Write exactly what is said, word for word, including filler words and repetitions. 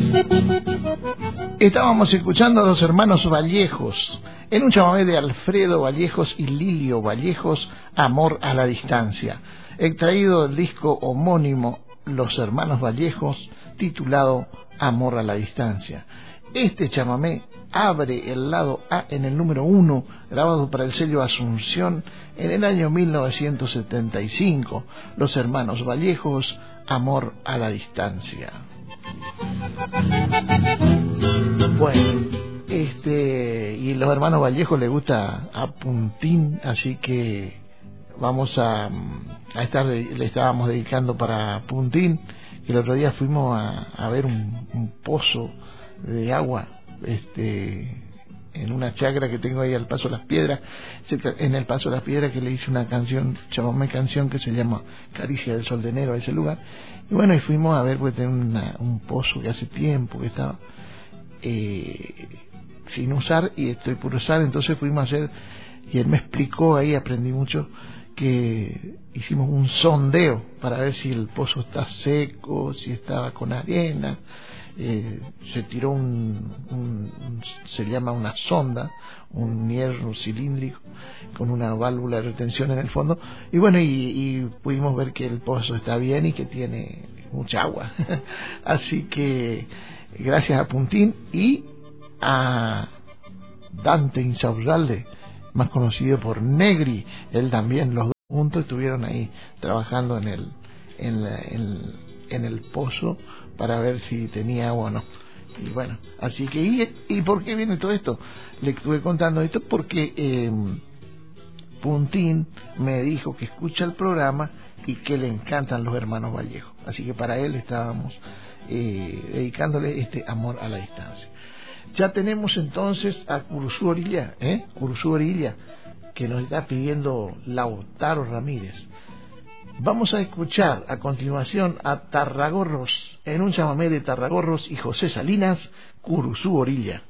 Estábamos escuchando a los hermanos Vallejos en un chamamé de Alfredo Vallejos y Lilio Vallejos, Amor a la Distancia, extraído del disco homónimo Los Hermanos Vallejos, titulado Amor a la Distancia. Este chamamé abre el lado A en el número uno, grabado para el sello Asunción en el año mil novecientos setenta y cinco. Los Hermanos Vallejos, Amor a la Distancia. Bueno, este y los hermanos Vallejos les gusta a Puntín, así que vamos a, a estar, le estábamos dedicando para Puntín, que el otro día fuimos a, a ver un, un pozo de agua, este, en una chacra que tengo ahí al Paso de las Piedras, en el Paso de las Piedras, que le hice una canción, chamamé canción que se llama Caricia del Sol de Enero, a ese lugar. Y bueno, y fuimos a ver, porque tenía una, un pozo que hace tiempo que estaba eh, sin usar y estoy por usar, entonces fuimos a hacer, y él me explicó ahí, aprendí mucho, que hicimos un sondeo para ver si el pozo está seco, si estaba con arena. Eh, se tiró un, un, un se llama una sonda, un hierro cilíndrico con una válvula de retención en el fondo, y bueno, y, y pudimos ver que el pozo está bien y que tiene mucha agua. Así que gracias a Puntín y a Dante Insaurralde, más conocido por Negri, él también, los dos juntos estuvieron ahí trabajando en el en, la, en, en el pozo para ver si tenía agua o no. Y bueno, así que, ¿y, y por qué viene todo esto? Le estuve contando esto porque eh, Puntín me dijo que escucha el programa y que le encantan los hermanos Vallejos. Así que para él estábamos eh, dedicándole este Amor a la Distancia. Ya tenemos entonces a Curuzú Orilla, ¿eh? Curuzú Orilla, que nos está pidiendo Lautaro Ramírez. Vamos a escuchar a continuación a Tarragorros, en un chamamé de Tarragorros y José Salinas, Curuzú Orilla.